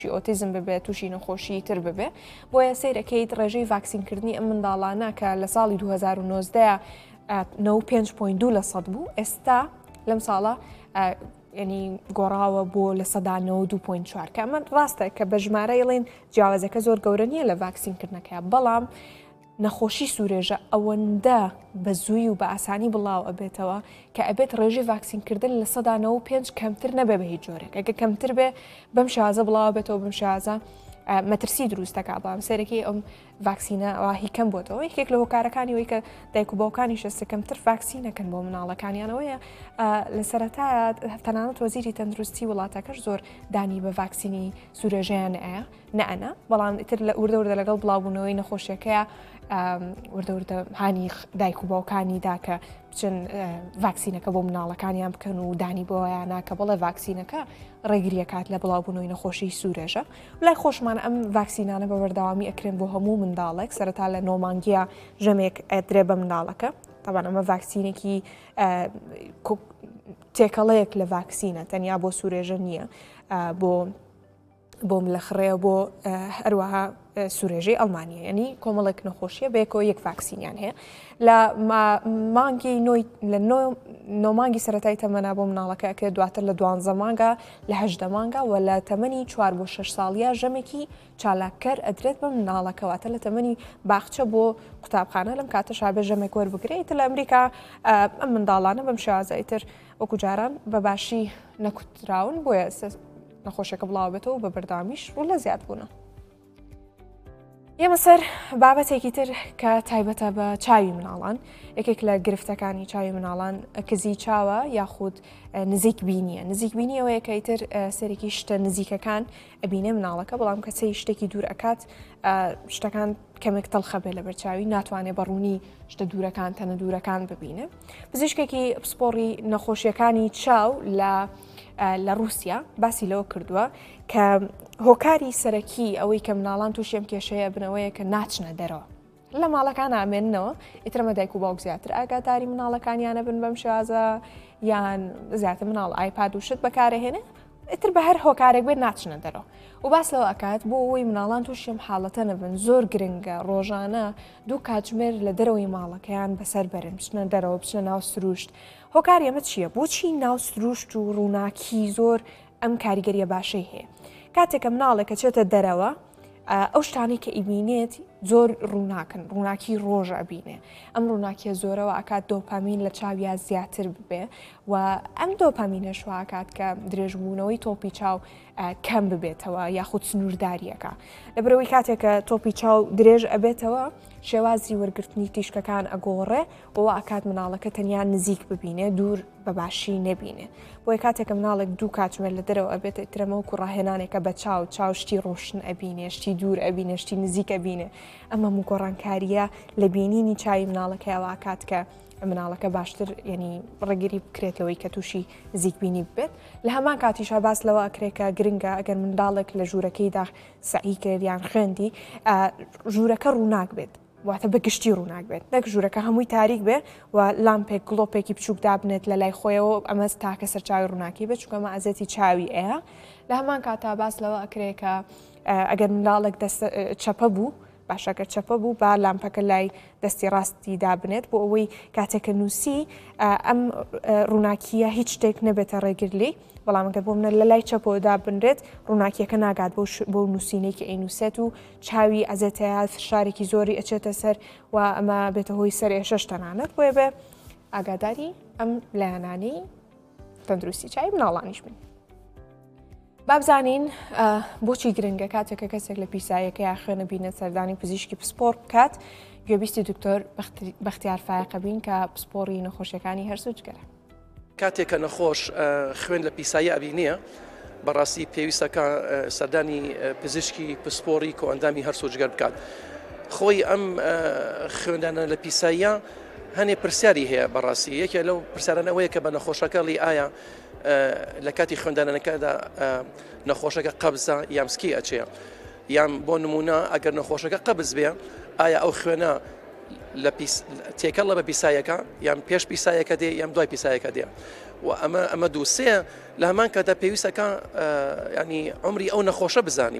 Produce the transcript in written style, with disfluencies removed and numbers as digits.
ئۆتیزم ببێت تووشی نەخۆشی تر ببێ بۆیە سیرەکەیت ڕێژەی ڤاکسینکردنی ئەم منداڵانە کە لە ساڵی 2019 95% بوو ئێستا لەم ساڵە ینی گۆڕاوە بۆ لە سەدا 92.4 کە ئەمە ڕاستە کە بە ژمارە ئێڵێن جیاوازەکە زۆر گەورە نییە لە ڤاکسینکردنەکە بەڵام نەخۆشی سوورێژە ئەوەندە بە زووی و بە ئاسانی بڵاو ئەبێتەوە کە ئەبێت ڕێژی ڤاکسینکردن لە سەدا 95 کەمتر نەبێ بە هیچ جۆرێک ئەگە کەمتر بێ بەم شازە بڵاو بێتەوە بەم شازە مەترسی دروستەکە بەڵام سەرەکی ئەم ڤاکسینە ئەوە هیکەم بۆتەوە یەکێک لە هۆکارەکانی ئەوەی کە دایک و باوکانی شەستە کەمتر ڤاکسینەکەن بۆ مناڵەکانیانەوەیە لە سەرەتا تەنانەت وەزیری تەندروستی وڵاتەکەش زۆر دانی بە ڤاکسینی سوورێژەیان نەئەنا بەڵام ئیتر لە وردە لەگەڵ بڵاوبوونەوەی نەخۆشیەکەیە وردە هانی دایک و باوکانیدا کە بچن ڤاکسینەکە بۆ مناڵەکانیان بکەن و دانی بۆیانە کە بڵێ ڤاکسینەکە ڕێگریەکات لە بڵاوبوونەوەی نەخۆشی سوورێژە لای خۆشمان ئەم ڤاکسینانە بە بەرداوامی ئەکرێن بۆ هەموو منداڵێک سەرەتا لە نۆمانگیە ژەمێک ئەدرێ بە منداڵەکە تاوان ئەمە ڤاکسینێکی تێکەڵەیەک لە ڤاکسینە تەنیا بۆ سوورێژە نییە بۆم لە خڕێ بۆ هەروەها سوورێژەی ئەڵمانیا ینی کۆمەڵێک نەخۆشیە بێکەوە یەک ڤاکسینیان هەیە لە مانگی لە نۆمانگی سەرەتای تەمەنا بۆ مناڵەکە ئەکە دواتر لە 12 مانگە لە 8 مانگە و لە تەمەنی 4 بۆ 6 ساڵیە ژەمێکی چالاکەر ئەدرێت بە مناڵەکەواتە لە تەمەنی باخچە بۆ قوتابخانە لەم کاتە شابێ ژەمێک وەربگرێت لە ئەمریکا ئەم منداڵانە بەم شازایتر وەکو جاران بەباشی نەکوتراون بۆیە نەخۆشیەکە بڵاو بێتەوە بە بەردامیش ڕوو لە زیاد بوونە. ئێمە سەر بابەتێکی تر کە تایبەتە بە چاوی مناڵان یەکێک لە گرفتەکانی چاوی مناڵان کزی چاوە یاخود نزیک بینیە نزیک بینیەوەیە کە ئیتر سەرێکی شتە نزیکەکان ئەبینێ مناڵەکە بەڵام کەسەی شتێکی دوور ئەکات شتەکان کەمێک تەڵخە بێ لە بەرچاوی ناتوانێت بەڕوونی شتە دوورەکان تەنە دوورەکان ببینێ پزیشکێکی پسپۆڕی نەخۆشیەکانی چاو لە رووسیا باسی لەوە کردووە کە هۆکاری سەرەکی ئەوەی کە مناڵان تووشی ئەم کێشەیە بنەوەیە کە ناچنە دەرەوە لە ماڵەکان ئامێننەوە ئیترمە دایک و باوک زیاتر ئاگاداری مناڵەکانیانە بن بەم شازە یان زیاتر مناڵ ئایپاد و شت بەکارەهێنێ ئیتر بە هەر هۆکارێک بێت ناچنە دەرەوە و باس لەوە ئەکات بۆ ئەوەی مناڵان تووشیم حاڵەتە نەبن زۆر گرنگە ڕۆژانە دوو کاتژمێر لە دەرەوەی ماڵەکەیان بەسەر بەرن بچنە دەرەوە بچنە ناو سروشت هۆکاری ئەمە چییە بۆچی ناو سروشت و ڕووناکی زۆر ئەم کاریگەریە باشەی هەیە کاتێکە مناڵێکە چێتە دەرەوە ئەو شتانی کە ئیبینێت زۆر ڕووناکن ڕووناکی ڕۆژە ئەبینێ ئەم ڕووناکیە زۆرەوە ئاکات دۆپامین لە چاویا زیاتر ببێ و ئەم دۆپامینە شواکات کە درێژبوونەوەی تۆپی چاو کەم ببێتەوە یاخود سنوورداریەکە لەبەرەوەی کاتێکە تۆپی چاو درێژ ئەبێتەوە شێوازی وەرگرتنی تیشکەکان ئەگۆڕێ بۆەوە ئاکات مناڵەکە تەنیا نزیک ببینێ دوور بەباشی نەبینێ بۆی کاتێکە مناڵێک دوو کاتژمێر لە دەرەوە ئەبێتە ترەمەوەکو ڕاهێنانێکە بە چاو شتی ڕۆشن ئەبینێ شتی دوور ئەبینێ شتی نزیک ئەبینێ ئەمە گۆڕانکاریە لە بینینی چاوی مناڵەکەیەوە کات کە مناڵەکە باشتر ینی ڕێگیری بکرێتەوەی کە تووشی نزیکبینی بێت لە هەمان کاتیشا باس لەوە ئەکرێکە گرنگە ئەگەر منداڵێک لە ژوورەکەیدا سعی کردیان خوێندی ژوورەکە ڕووناک بێت واتە بە گشتی ڕووناک بێت نەک ژوورەکە هەمووی تاریک بێ و لامپێک گڵۆپێکی بچووک دابنێت لە لای خۆیەوە ئەمە تاکە سەرچاوی ڕووناکی بێت چونکەمە ئازەتی چاوی ئەیە لە هەمان کاتا باس لەوە ئەکرێکە ئەگەر منداڵێک چەپە بوو باشەکە چەپە بوو با لامپەکە لای دەستی ڕاستی دابنێت بۆ ئەوەی کاتێکە نووسی ئەم ڕووناکیە هیچ شتێک نەبێتە ڕێگرلی بەڵامەکە بۆ منە لە لای چەپۆدا بنرێت ڕووناکیەکە ناگات بۆ نووسینێکی ئەینووسێت و چاوی ئەزێتەیە فشارێکی زۆری ئەچێتە سەر و ئەمە بێتە هۆی سەر ئێشەش تەنانەت بۆیە بێ ئاگاداری ئەم لایەنانەی تەندروستی چاوی مناڵانیش بن. بابزانین بۆچی گرنگە کاتێکە کەسێک لە پیسایەکە یا خوێنە بینە سەردانی پزیشکی پسپۆر بکات گوێبیستی دکتۆر بەختیار فایقە بین کە پسپۆڕی نەخۆشیەکانی هەرسوجگەرە. کاتێکە نەخۆش خوێن لە پیسایی ئەبینیە بەڕاستی پێویستەکە سەردانی پزیشکی پسپۆڕی کۆ ئەندامی هەرسوجگەر بکات. خۆی ئەم خوێندانە لە پیساییە هەنێ پرسیاری هەیە بەڕاستی یەکێ لەو پرسیارانەوەیە کە بە نەخۆشەکەڵی ئایا لە کاتی خوێندانەکەدا نەخۆشەکە قەبزە یام سکی ئەچێ یان بۆ نمونە ئەگەر نەخۆشەکە قەبز بێ ئایا ئەو خوێنە تێکەڵە بە پیسایەکە یان پێش پیسایەکە دێ یان دوای پیسایەکە دێ و ئەمە دووسێ لە هەمان کاتا پێویستەکە ینی عمری ئەو نەخۆشە بزانی